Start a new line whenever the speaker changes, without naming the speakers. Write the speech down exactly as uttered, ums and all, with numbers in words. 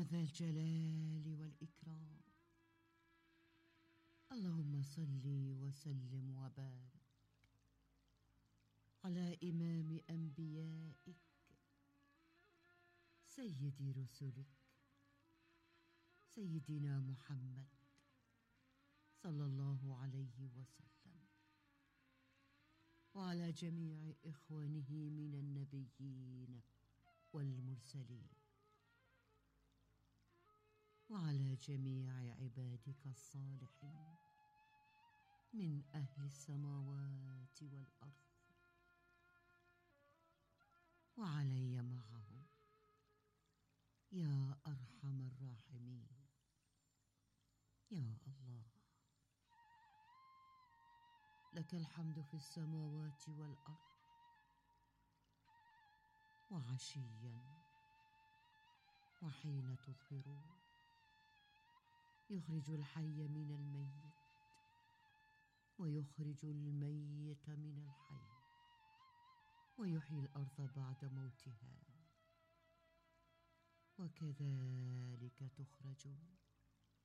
ذا الجلال والإكرام. اللهم صل وسلم وبارك على إمام أنبيائك سيد رسلك سيدنا محمد صلى الله عليه وسلم، وعلى جميع إخوانه من النبيين والمرسلين، وعلى جميع عبادك الصالحين من أهل السماوات والأرض، وعلي معهم يا أرحم الراحمين يا الله. لك الحمد في السماوات والأرض، وعشيا وحين تظهرون، يخرج الحي من الميت ويخرج الميت من الحي، ويحيي الأرض بعد موتها، وكذلك تخرجون.